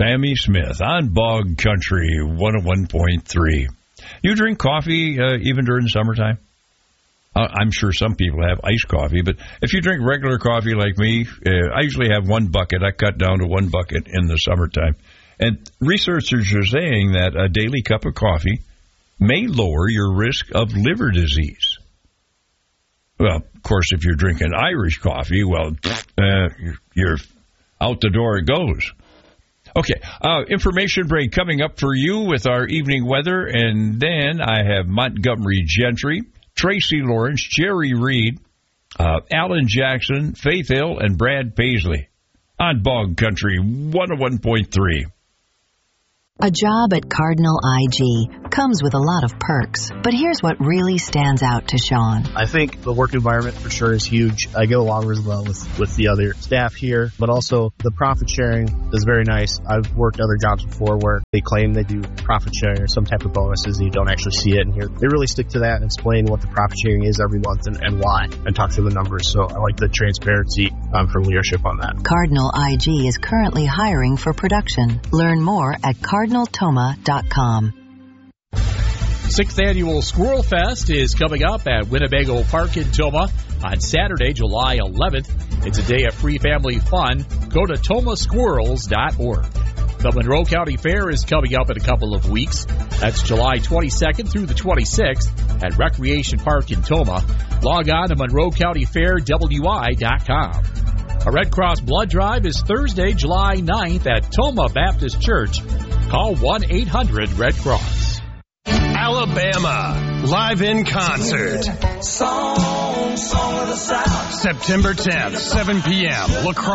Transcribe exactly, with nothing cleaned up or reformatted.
Sammy Smith on Bog Country one oh one point three. You drink coffee uh, even during the summertime? Uh, I'm sure some people have iced coffee, but if you drink regular coffee like me, uh, I usually have one bucket. I cut down to one bucket in the summertime. And researchers are saying that a daily cup of coffee may lower your risk of liver disease. Well, of course, if you're drinking Irish coffee, well, uh, you're, you're out the door it goes. Okay, uh, information break coming up for you with our evening weather, and then I have Montgomery Gentry, Tracy Lawrence, Jerry Reed, uh, Alan Jackson, Faith Hill, and Brad Paisley on Bog Country one oh one point three. A job at Cardinal I G comes with a lot of perks, but here's what really stands out to Sean. I think the work environment for sure is huge. I get along really well with, with the other staff here, but also the profit sharing is very nice. I've worked other jobs before where they claim they do profit sharing or some type of bonuses and you don't actually see it. And here they really stick to that and explain what the profit sharing is every month and, and why and talk through the numbers. So I like the transparency um, from leadership on that. Cardinal I G is currently hiring for production. Learn more at cardinal toma dot com. Sixth Annual Squirrel Fest is coming up at Winnebago Park in Toma on Saturday, July eleventh. It's a day of free family fun. Go to toma squirrels dot org. The Monroe County Fair is coming up in a couple of weeks. That's July twenty-second through the twenty-sixth at Recreation Park in Toma. Log on to monroe county fair w i dot com. A Red Cross blood drive is Thursday, July ninth at Toma Baptist Church. Call one eight hundred red cross. Alabama, live in concert. Song, song of the South. September tenth, seven p.m. La Crosse.